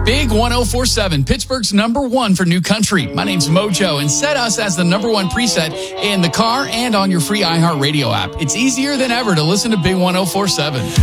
Big 1047, Pittsburgh's number one for new country. My name's Mojo, and set us as the number one preset in the car and on your free iHeartRadio app. It's easier than ever to listen to Big 1047.